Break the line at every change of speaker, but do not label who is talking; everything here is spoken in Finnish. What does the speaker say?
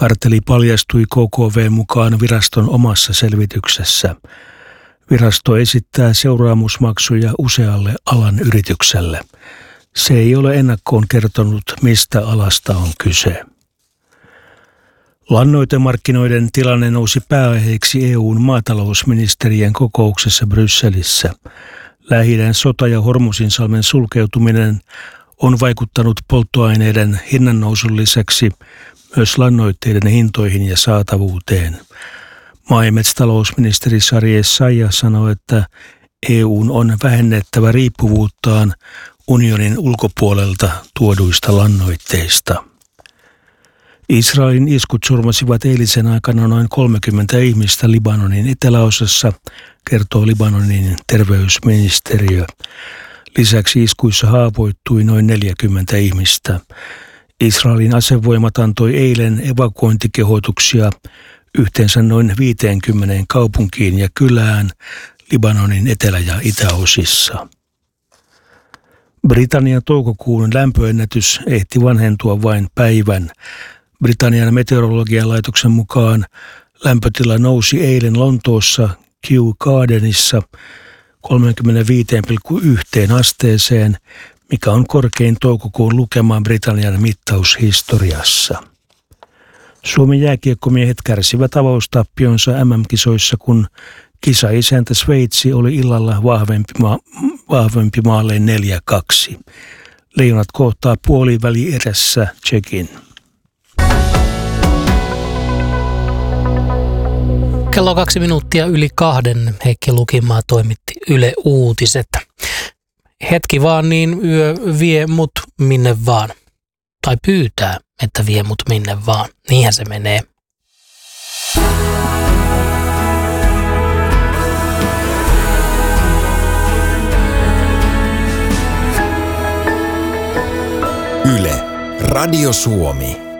Kartteli paljastui KKV mukaan viraston omassa selvityksessä. Virasto esittää seuraamusmaksuja usealle alan yritykselle. Se ei ole ennakkoon kertonut, mistä alasta on kyse. Lannoitemarkkinoiden tilanne nousi pääaiheeksi EU:n maatalousministerien kokouksessa Brysselissä. Lähi-idän sota ja Hormuzinsalmen sulkeutuminen on vaikuttanut polttoaineiden hinnannousun lisäksi myös lannoitteiden hintoihin ja saatavuuteen. Maa- ja metsätalousministeri Sari Essayah sanoi, että EU:n on vähennettävä riippuvuuttaan unionin ulkopuolelta tuoduista lannoitteista. Israelin iskut surmasivat eilisen aikana noin 30 ihmistä Libanonin eteläosassa, kertoo Libanonin terveysministeriö. Lisäksi iskuissa haavoittui noin 40 ihmistä. Israelin asevoimat antoi eilen evakuointikehotuksia yhteensä noin 50 kaupunkiin ja kylään Libanonin etelä- ja itäosissa. Britannian toukokuun lämpöennätys ehti vanhentua vain päivän. Britannian meteorologian laitoksen mukaan lämpötila nousi eilen Lontoossa Kew Gardenissa 35,1 asteeseen, mikä on korkein toukokuun lukema Britannian mittaushistoriassa. Suomen jääkiekkomiehet kärsivät avaustappionsa MM-kisoissa, kun kisaisäntä Sveitsi oli illalla vahvempi maalleen 4-2. Leijonat kohtaa puolivälierässä Tšekin.
Kello 2 minuuttia yli 2. Heikki Lukimaa toimitti Yle Uutiset. Hetki vaan, niin yö vie mut minne vaan. Tai pyytää, että vie mut minne vaan. Niinhän se menee.
Yle, Radio Suomi.